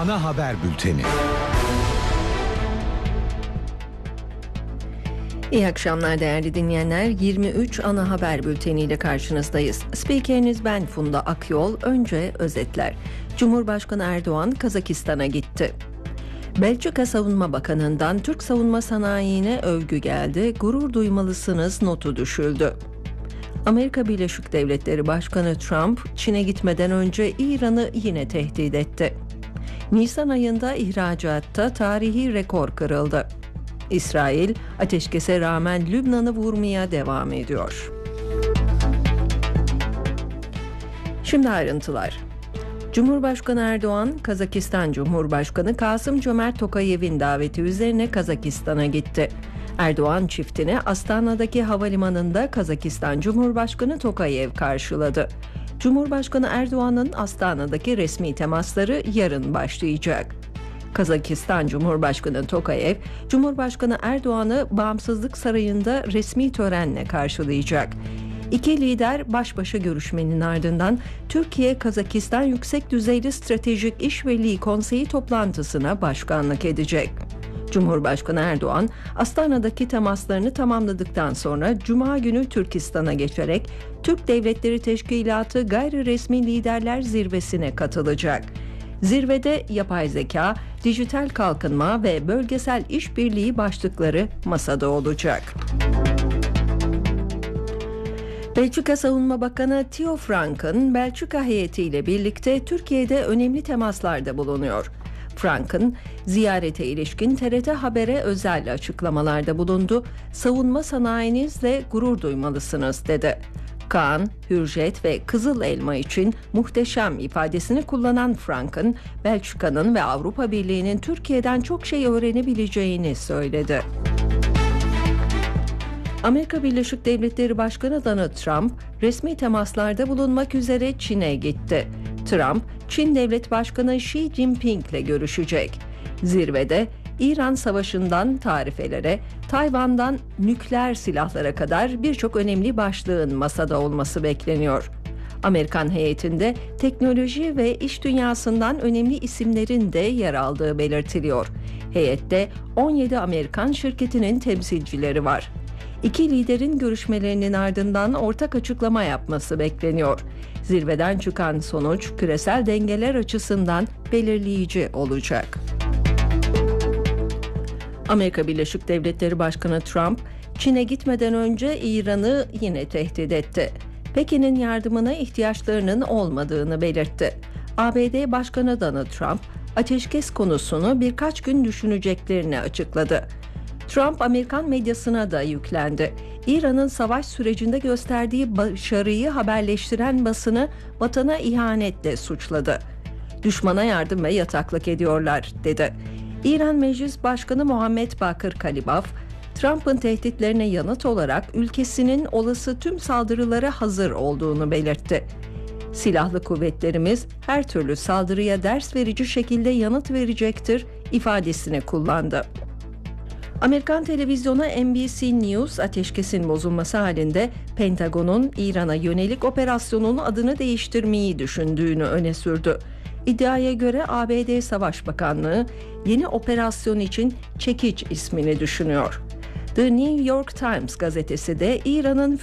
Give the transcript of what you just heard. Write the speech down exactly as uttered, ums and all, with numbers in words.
Ana haber bülteni. İyi akşamlar değerli dinleyenler. yirmi üç ana haber bülteniyle karşınızdayız. Spikeriniz ben Funda Akyol. Önce özetler. Cumhurbaşkanı Erdoğan Kazakistan'a gitti. Belçika Savunma Bakanı'ndan Türk savunma sanayine övgü geldi. Gurur duymalısınız notu düşüldü. Amerika Birleşik Devletleri Başkanı Trump, Çin'e gitmeden önce İran'ı yine tehdit etti. Nisan ayında ihracatta tarihi rekor kırıldı. İsrail, ateşkese rağmen Lübnan'ı vurmaya devam ediyor. Şimdi ayrıntılar. Cumhurbaşkanı Erdoğan, Kazakistan Cumhurbaşkanı Kasım-Cömert Tokayev'in daveti üzerine Kazakistan'a gitti. Erdoğan çiftini Astana'daki havalimanında Kazakistan Cumhurbaşkanı Tokayev karşıladı. Cumhurbaşkanı Erdoğan'ın Astana'daki resmi temasları yarın başlayacak. Kazakistan Cumhurbaşkanı Tokayev, Cumhurbaşkanı Erdoğan'ı Bağımsızlık Sarayı'nda resmi törenle karşılayacak. İki lider baş başa görüşmenin ardından Türkiye-Kazakistan Yüksek Düzeyli Stratejik İşbirliği Konseyi toplantısına başkanlık edecek. Cumhurbaşkanı Erdoğan, Astana'daki temaslarını tamamladıktan sonra Cuma günü Türkistan'a geçerek Türk Devletleri Teşkilatı Gayri Resmi Liderler Zirvesi'ne katılacak. Zirvede yapay zeka, dijital kalkınma ve bölgesel işbirliği başlıkları masada olacak. Belçika Savunma Bakanı Theo Franken, Belçika heyetiyle birlikte Türkiye'de önemli temaslarda bulunuyor. Franken, ziyarete ilişkin T R T Haber'e özel açıklamalarda bulundu. Savunma sanayinizle gurur duymalısınız dedi. Kaan, Hürjet ve Kızıl Elma için muhteşem ifadesini kullanan Franken, Belçika'nın ve Avrupa Birliği'nin Türkiye'den çok şey öğrenebileceğini söyledi. Amerika Birleşik Devletleri Başkanı Donald Trump, resmi temaslarda bulunmak üzere Çin'e gitti. Trump, Çin Devlet Başkanı Xi Jinping ile görüşecek. Zirvede İran Savaşı'ndan tarifelere, Tayvan'dan nükleer silahlara kadar birçok önemli başlığın masada olması bekleniyor. Amerikan heyetinde teknoloji ve iş dünyasından önemli isimlerin de yer aldığı belirtiliyor. Heyette on yedi Amerikan şirketinin temsilcileri var. İki liderin görüşmelerinin ardından ortak açıklama yapması bekleniyor. Zirveden çıkan sonuç küresel dengeler açısından belirleyici olacak. Amerika Birleşik Devletleri Başkanı Trump, Çin'e gitmeden önce İran'ı yine tehdit etti. Pekin'in yardımına ihtiyaçlarının olmadığını belirtti. A B D Başkanı Donald Trump, ateşkes konusunu birkaç gün düşüneceklerini açıkladı. Trump, Amerikan medyasına da yüklendi. İran'ın savaş sürecinde gösterdiği başarıyı haberleştiren basını vatana ihanetle suçladı. Düşmana yardım ve yataklık ediyorlar, dedi. İran Meclis Başkanı Muhammed Bakır Kalibaf, Trump'ın tehditlerine yanıt olarak ülkesinin olası tüm saldırılara hazır olduğunu belirtti. Silahlı kuvvetlerimiz her türlü saldırıya ders verici şekilde yanıt verecektir ifadesini kullandı. Amerikan televizyonu N B C News, ateşkesin bozulması halinde Pentagon'un İran'a yönelik operasyonun adını değiştirmeyi düşündüğünü öne sürdü. İddiaya göre A B D Savaş Bakanlığı yeni operasyon için Çekiç ismini düşünüyor. The New York Times gazetesi de İran'ın